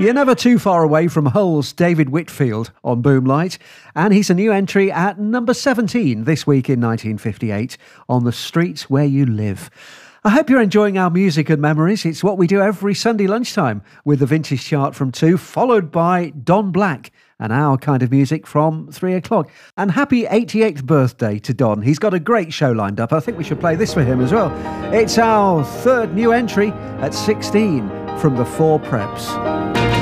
You're never too far away from Hull's David Whitfield on Boomlight, and he's a new entry at number 17 this week in 1958 on The Streets Where You Live. I hope you're enjoying our music and memories. It's what we do every Sunday lunchtime with the Vintage Chart from 2, followed by Don Black and our kind of music from 3 o'clock. And happy 88th birthday to Don. He's got a great show lined up. I think we should play this for him as well. It's our third new entry at 16 from the Four Preps.